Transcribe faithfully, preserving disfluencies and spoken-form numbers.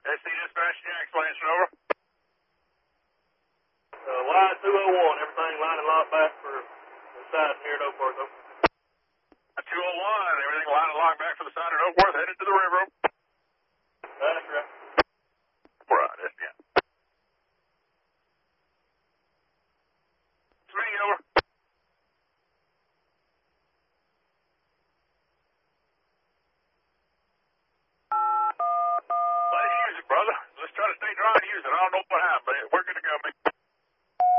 S C Dispatch, Jack Slanson, over. Uh, Y two oh one, everything lining lot back for the side near at Oakworth. two oh one, everything line and lock back for the side at Oakworth, headed to the river.